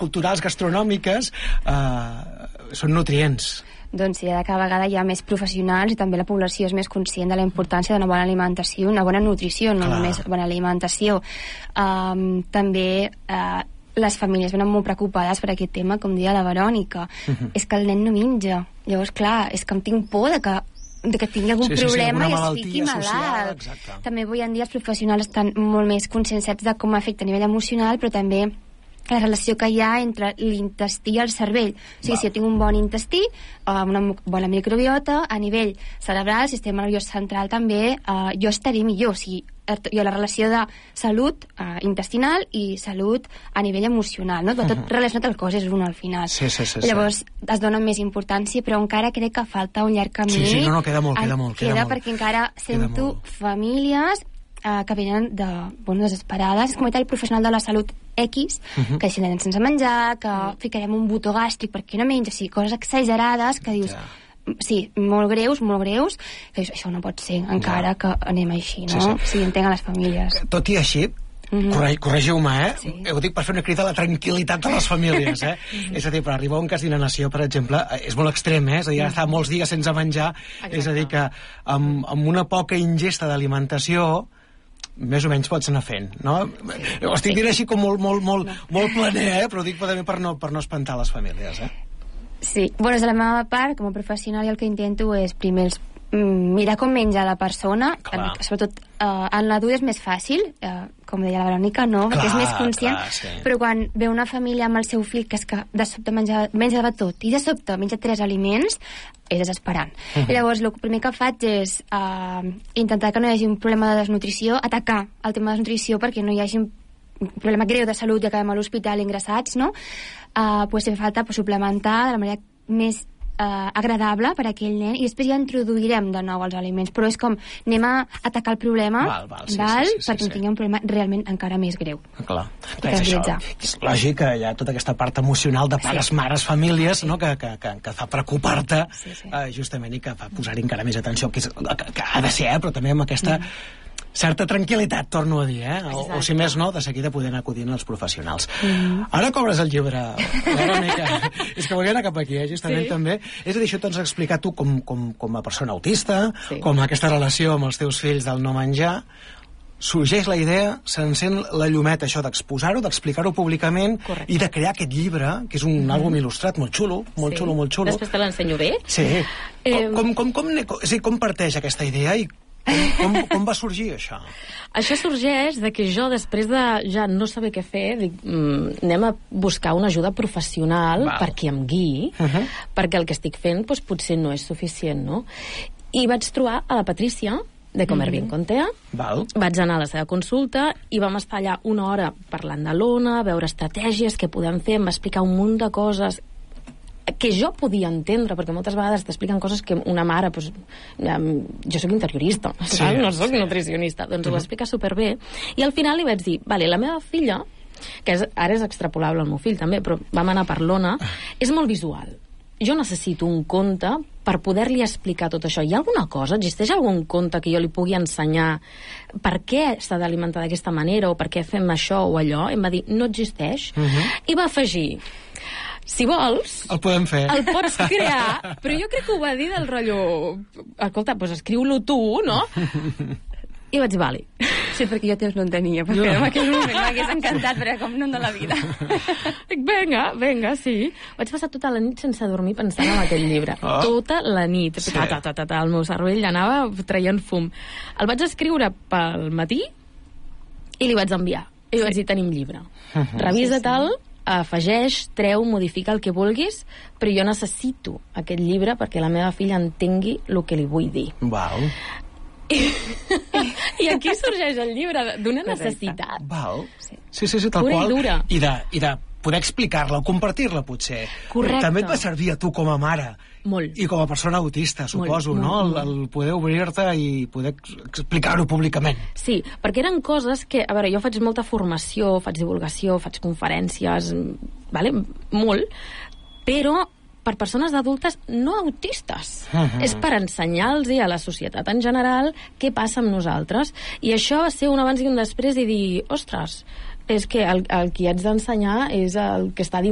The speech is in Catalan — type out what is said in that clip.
culturals, gastronòmiques, són nutrients. Doncs sí, cada vegada hi ha més professionals i també la població és més conscient de la importància d'una bona alimentació, una bona nutrició, no només bona alimentació. També les famílies venen molt preocupades per aquest tema, com deia la Verònica. És que el nen no menja. Llavors, clar, és que em tinc por de que tingui algun problema i es fiqui malalt. També avui en dia els professionals estan molt més conscienciats de com afecta a nivell emocional, però també la relació que hi ha entre l'intestí i el cervell. O sigui, si jo tinc un bon intestí, una bona microbiota, a nivell cerebral, sistema nerviós central també, jo estaré millor. O sigui, hi ha la relació de salut intestinal i salut a nivell emocional, no? Tot relacionat al cos és un al final. Llavors es dona més importància, però encara crec que falta un llarg camí. Sí, no, queda molt. Queda perquè encara sento famílies que venen desesperades. És com el professional de la salut X, que deixen el nen sense menjar, que ficarem un botó gàstric perquè no menja, o sigui, coses exagerades que dius, sí, molt greus, que dius, això no pot ser, encara que anem així, no? O sigui, entenc a les famílies. Tot i així, corregiu-me, ho dic per fer una crida a la tranquil·litat de les famílies, és a dir, per arribar a un cas d'inanició, per exemple, és molt extrem, és a dir, estar molts dies sense menjar, és a dir, que amb una poca ingesta d'alimentació més o menys pots anar fent, no? Ho estic dient així com molt planer, però ho dic també per no espantar les famílies, Sí, bueno, des de la meva part, com a professional, el que intento és primer mirar com menja la persona, sobretot en l'adult és més fàcil, com deia la Verònica, no? Perquè és més conscient, però quan ve una família amb el seu fill que és que de sobte menja de tot i de sobte menja 3 aliments, és desesperant. I llavors el primer que faig és intentar que no hi hagi un problema de desnutrició, atacar el tema de desnutrició perquè no hi hagi un problema greu de salut i acabem a l'hospital ingressats, no? Pues si fa falta suplementar de la manera més agradable per a aquell nen i després ja introduirem de nou els aliments, però és com anem a atacar el problema perquè no tingui un problema realment encara més greu. Clar, és lògic que hi ha tota aquesta part emocional de pares, mares, famílies, no? que fa preocupar-te justament i que fa posar-hi encara més atenció, que ha de ser, però també amb aquesta certa tranquil·litat, torno a dir, o si més no, de seguida poder anar acudint als professionals. Ara cobres el llibre, Verònica. És que volia anar cap aquí, justament també. És a dir, això t'has explicat tu com a persona autista, com aquesta relació amb els teus fills del no menjar. Sorgeix la idea, s'encén la llumeta, això d'exposar-ho, d'explicar-ho públicament i de crear aquest llibre, que és un àlbum il·lustrat molt xulo, molt xulo. Després te l'ensenyo bé. Sí. Com parteix aquesta idea i com va sorgir això? Això sorgeix de que jo, després de ja no saber què fer, dic, anem a buscar una ajuda professional perquè em guiï, perquè el que estic fent potser no és suficient, no? I vaig trobar a la Patrícia de Comer Bien con TEA. Vaig anar a la seva consulta i vam estar allà una hora parlant de l'ONA, veure estratègies, què podem fer, em va explicar un munt de coses que jo podia entendre, perquè moltes vegades t'expliquen coses que una mare, jo soc interiorista, no soc nutricionista, doncs ho va explicar superbé, i al final li vaig dir, la meva filla, que ara és extrapolable al meu fill també, però vam anar per l'ONA, és molt visual. Jo necessito un conte per poder-li explicar tot això. Hi ha alguna cosa? Existeix algun conte que jo li pugui ensenyar per què s'ha d'alimentar d'aquesta manera o per què fem això o allò? I em va dir, no existeix. I va afegir, si vols... El podem fer. El pots crear, però jo crec que ho va dir del rotllo... Escolta, escriu-lo tu, no? I vaig dir, vale. Sí, perquè jo temps no en tenia, perquè en aquell moment m'hagués encantat, però com no de la vida. Dic, vinga, sí. Vaig passar tota la nit sense dormir pensant en aquell llibre. Tota la nit. El meu cervell anava traient fum. El vaig escriure pel matí i li vaig enviar. I li vaig dir, tenim llibre. Revisa-te'l, afegeix, treu, modifica el que vulguis, però jo necessito aquest llibre perquè la meva filla entengui el que li vull dir. I aquí sorgeix el llibre d'una necessitat. Sí, tal qual. I de poder explicar-la o compartir-la, potser. Correcte. També et va servir a tu com a mare. Molt. I com a persona autista, suposo, no? El poder obrir-te i poder explicar-ho públicament. Sí, perquè eren coses que... A veure, jo faig molta formació, faig divulgació, faig conferències, molt, però per persones adultes no autistes. És per ensenyar-los a la societat en general què passa amb nosaltres. I això va ser un abans i un després i dir, ostres, és que el qui haig d'ensenyar és el que està